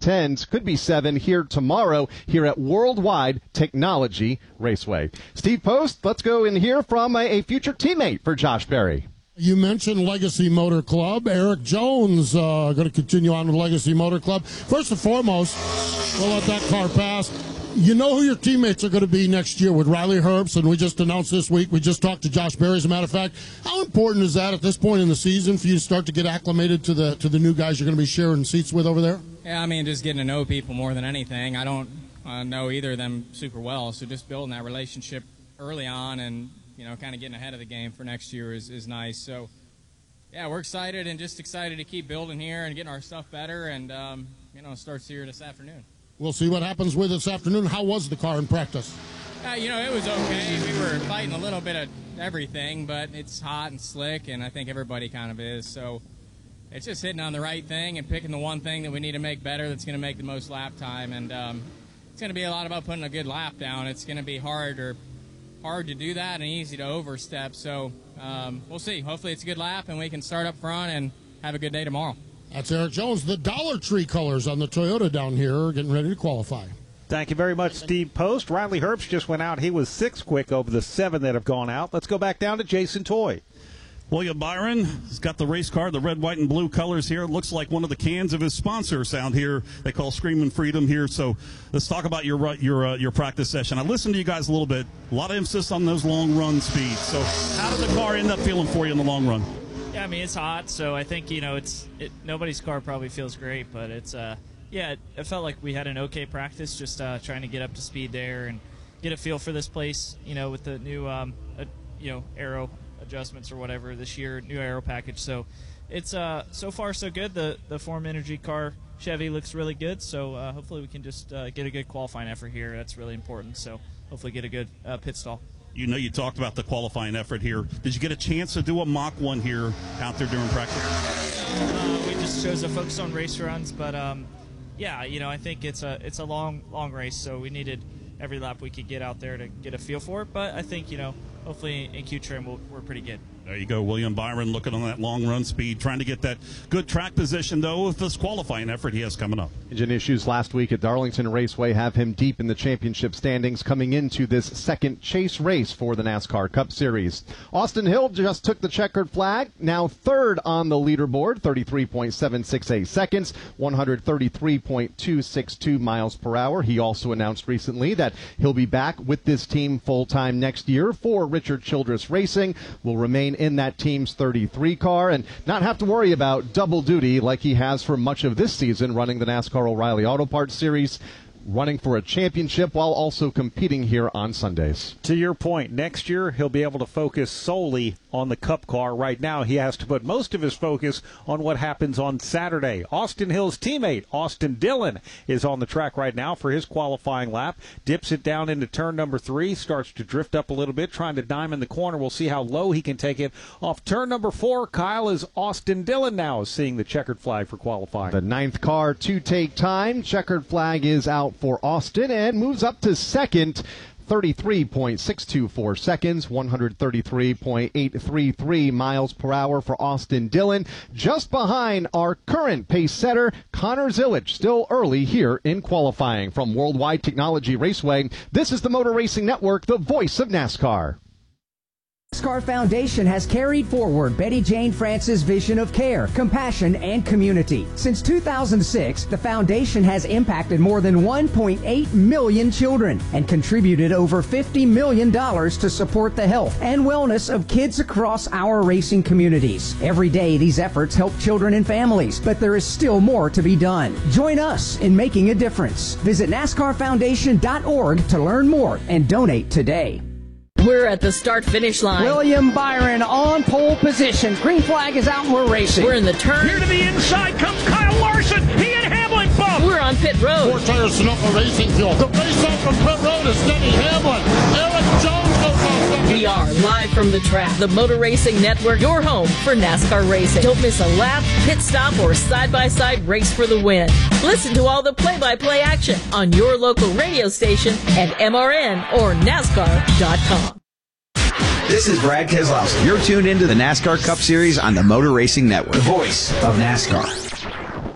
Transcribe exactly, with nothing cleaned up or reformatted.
tens, could be seven here tomorrow here at Worldwide Technology Raceway. Steve Post, let's go and hear from a, a future teammate for Josh Berry. You mentioned Legacy Motor Club. Eric Jones uh, going to continue on with Legacy Motor Club. First and foremost, we'll let that car pass. You know who your teammates are going to be next year with Riley Herbst, and we just announced this week. We just talked to Josh Berry, as a matter of fact. How important is that at this point in the season for you to start to get acclimated to the to the new guys you're going to be sharing seats with over there? Yeah, I mean, just getting to know people more than anything. I don't uh, know either of them super well, so just building that relationship early on and, you know, kind of getting ahead of the game for next year is, is nice. So, yeah, we're excited and just excited to keep building here and getting our stuff better, and, um, you know, it starts here this afternoon. We'll see what happens with it this afternoon. How was the car in practice? Uh, you know, it was okay. We were fighting a little bit of everything, but it's hot and slick, and I think everybody kind of is. So it's just hitting on the right thing and picking the one thing that we need to make better that's going to make the most lap time. And um, it's going to be a lot about putting a good lap down. It's going to be hard or hard to do that and easy to overstep. So um, we'll see. Hopefully it's a good lap and we can start up front and have a good day tomorrow. That's Eric Jones. The Dollar Tree colors on the Toyota down here getting ready to qualify. Thank you very much, Steve Post. Riley Herbst just went out. He was six quick over the seven that have gone out. Let's go back down to Jason Toy. William Byron has got the race car, the red, white, and blue colors here. It looks like one of the cans of his sponsors out here. They call Screaming Freedom here. So let's talk about your your uh, your practice session. I listened to you guys a little bit. A lot of emphasis on those long run speeds. So how did the car end up feeling for you in the long run? Yeah, I mean, it's hot, so I think, you know, it's it, nobody's car probably feels great, but it's, uh, yeah, it, it felt like we had an okay practice, just uh, trying to get up to speed there and get a feel for this place, you know, with the new, um, uh, you know, aero adjustments or whatever this year, new aero package. So it's uh, so far so good. The the Form Energy car Chevy looks really good, so uh, hopefully we can just uh, get a good qualifying effort here. That's really important, so hopefully get a good uh, pit stall. You know, you talked about the qualifying effort here. Did you get a chance to do a mock one here out there during practice? Uh, we just chose to focus on race runs, but um, yeah, you know, I think it's a it's a long long race, so we needed every lap we could get out there to get a feel for it. But I think, you know, hopefully in Q-Trim we'll, we're pretty good. There you go, William Byron looking on that long run speed, trying to get that good track position, though, with this qualifying effort he has coming up. Engine issues last week at Darlington Raceway have him deep in the championship standings coming into this second chase race for the NASCAR Cup Series. Austin Hill just took the checkered flag, now third on the leaderboard, thirty-three point seven six eight seconds, one hundred thirty-three point two six two miles per hour. He also announced recently that he'll be back with this team full-time next year for Richard Childress Racing, will remain in that team's thirty-three car and not have to worry about double duty like he has for much of this season running the NASCAR O'Reilly Auto Parts Series, running for a championship while also competing here on Sundays. To your point, next year he'll be able to focus solely on the Cup car. Right now he has to put most of his focus on what happens on Saturday. Austin Hill's teammate, Austin Dillon, is on the track right now for his qualifying lap. Dips it down into turn number three, starts to drift up a little bit, trying to diamond the corner. We'll see how low he can take it. Off turn number four, Kyle, is Austin Dillon now is seeing the checkered flag for qualifying. The ninth car to take time. Checkered flag is out for Austin and moves up to second. thirty-three point six two four seconds, one hundred thirty-three point eight three three miles per hour for Austin Dillon. Just behind our current pace setter, Connor Zilic, still early here in qualifying. From Worldwide Technology Raceway, this is the Motor Racing Network, the voice of NASCAR. NASCAR Foundation has carried forward Betty Jane France's vision of care, compassion, and community. Since two thousand six, the foundation has impacted more than one point eight million children and contributed over fifty million dollars to support the health and wellness of kids across our racing communities. Every day, these efforts help children and families, but there is still more to be done. Join us in making a difference. Visit NASCAR Foundation dot org to learn more and donate today. We're at the start-finish line. William Byron on pole position. Green flag is out and we're racing. We're in the turn. Here to the inside comes Kyle Larson. He and Hamlin bump. We're on pit road. Four tires Sunoco Racing Fuel. The race off from pit road is Denny Hamlin. Eric Jones goes off second. We are live from the track. The Motor Racing Network, your home for NASCAR racing. Don't miss a lap, pit stop, or side-by-side race for the win. Listen to all the play-by-play action on your local radio station at M R N or NASCAR dot com. This is Brad Keselowski. You're tuned into the NASCAR Cup Series on the Motor Racing Network, the voice of NASCAR.